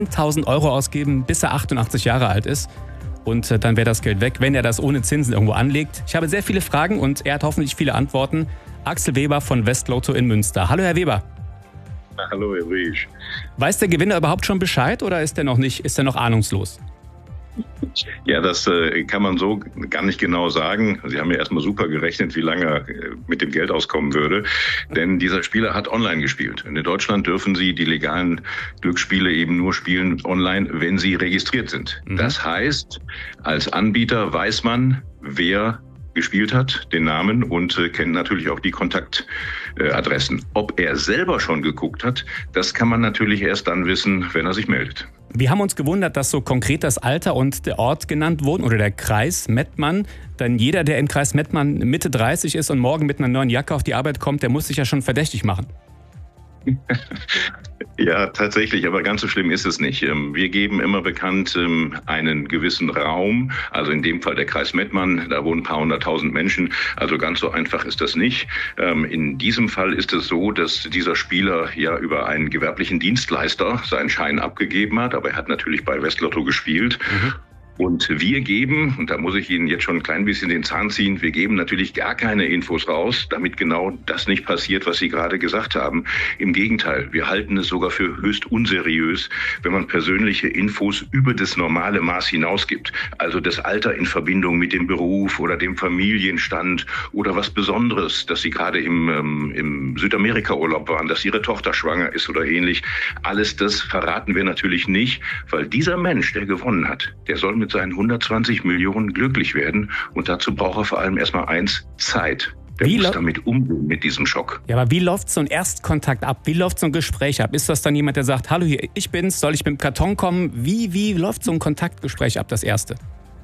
1.000 € ausgeben, bis er 88 Jahre alt ist. Und dann wäre das Geld weg, wenn er das ohne Zinsen irgendwo anlegt. Ich habe sehr viele Fragen und er hat hoffentlich viele Antworten. Axel Weber von Westlotto in Münster. Hallo, Herr Weber. Hallo, Herr Riesch. Weiß der Gewinner überhaupt schon Bescheid oder ist er noch ahnungslos? Ja, das kann man so gar nicht genau sagen. Sie haben ja erstmal super gerechnet, wie lange er mit dem Geld auskommen würde. Denn dieser Spieler hat online gespielt. In Deutschland dürfen Sie die legalen Glücksspiele eben nur spielen online, wenn sie registriert sind. Das heißt, als Anbieter weiß man, wer gespielt hat, den Namen und kennt natürlich auch die Kontaktadressen. Ob er selber schon geguckt hat, das kann man natürlich erst dann wissen, wenn er sich meldet. Wir haben uns gewundert, dass so konkret das Alter und der Ort genannt wurden oder der Kreis Mettmann. Denn jeder, der im Kreis Mettmann Mitte 30 ist und morgen mit einer neuen Jacke auf die Arbeit kommt, der muss sich ja schon verdächtig machen. Ja, tatsächlich, aber ganz so schlimm ist es nicht. Wir geben immer bekannt einen gewissen Raum, also in dem Fall der Kreis Mettmann, da wohnen ein paar 100.000 Menschen, also ganz so einfach ist das nicht. In diesem Fall ist es so, dass dieser Spieler ja über einen gewerblichen Dienstleister seinen Schein abgegeben hat, aber er hat natürlich bei Westlotto gespielt. Und wir geben, und da muss ich Ihnen jetzt schon ein klein bisschen den Zahn ziehen, wir geben natürlich gar keine Infos raus, damit genau das nicht passiert, was Sie gerade gesagt haben. Im Gegenteil, wir halten es sogar für höchst unseriös, wenn man persönliche Infos über das normale Maß hinausgibt. Also das Alter in Verbindung mit dem Beruf oder dem Familienstand oder was Besonderes, dass Sie gerade im Südamerika-Urlaub waren, dass Ihre Tochter schwanger ist oder ähnlich. Alles das verraten wir natürlich nicht, weil dieser Mensch, der gewonnen hat, der soll mit seinen 120 Millionen glücklich werden. Und dazu braucht er vor allem erstmal Zeit. Der muss damit umgehen, mit diesem Schock. Ja, aber wie läuft so ein Erstkontakt ab? Wie läuft so ein Gespräch ab? Ist das dann jemand, der sagt, hallo, hier, ich bin's, soll ich mit dem Karton kommen? Wie läuft so ein Kontaktgespräch ab, das erste?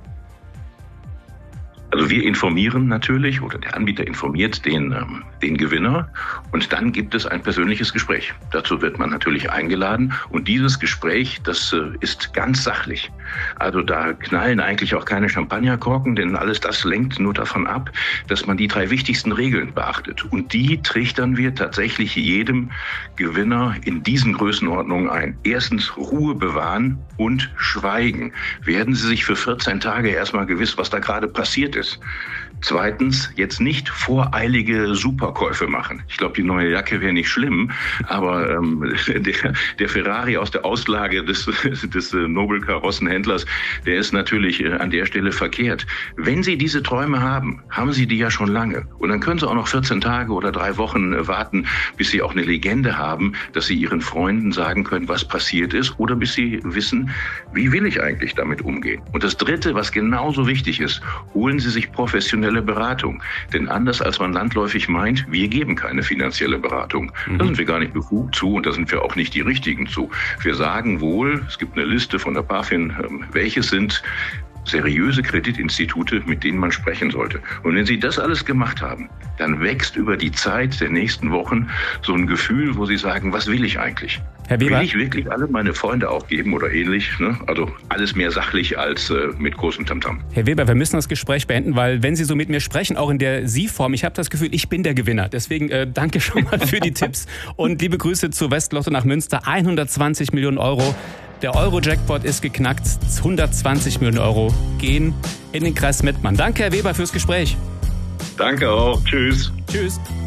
Also wir informieren natürlich, oder der Anbieter informiert den Gewinner und dann gibt es ein persönliches Gespräch. Dazu wird man natürlich eingeladen und dieses Gespräch, das ist ganz sachlich. Also da knallen eigentlich auch keine Champagnerkorken, denn alles das lenkt nur davon ab, dass man die 3 wichtigsten Regeln beachtet. Und die trichtern wir tatsächlich jedem Gewinner in diesen Größenordnungen ein. Erstens Ruhe bewahren und schweigen. Werden Sie sich für 14 Tage erstmal gewiss, was da gerade passiert ist. Zweitens, jetzt nicht voreilige Superkäufe machen. Ich glaube, die neue Jacke wäre nicht schlimm, aber der Ferrari aus der Auslage des Nobelkarossenhändlers, der ist natürlich an der Stelle verkehrt. Wenn Sie diese Träume haben, haben Sie die ja schon lange. Und dann können Sie auch noch 14 Tage oder 3 Wochen warten, bis Sie auch eine Legende haben, dass Sie Ihren Freunden sagen können, was passiert ist, oder bis Sie wissen, wie will ich eigentlich damit umgehen. Und das Dritte, was genauso wichtig ist, holen Sie sich professionelle Beratung. Denn anders als man landläufig meint, wir geben keine finanzielle Beratung. Da sind wir gar nicht befugt zu und da sind wir auch nicht die Richtigen zu. Wir sagen wohl, es gibt eine Liste von der BaFin, welche sind seriöse Kreditinstitute, mit denen man sprechen sollte. Und wenn Sie das alles gemacht haben, dann wächst über die Zeit der nächsten Wochen so ein Gefühl, wo Sie sagen, was will ich eigentlich? Herr Weber? Will ich wirklich alle meine Freunde aufgeben oder ähnlich? Ne? Also alles mehr sachlich als mit großem Tamtam. Herr Weber, wir müssen das Gespräch beenden, weil wenn Sie so mit mir sprechen, auch in der Sie-Form, ich habe das Gefühl, ich bin der Gewinner. Deswegen danke schon mal für die Tipps und liebe Grüße zu Westlotto nach Münster. 120 Millionen €. Der Euro-Jackpot ist geknackt. 120 Millionen € gehen in den Kreis Mettmann. Danke, Herr Weber, fürs Gespräch. Danke auch. Tschüss. Tschüss.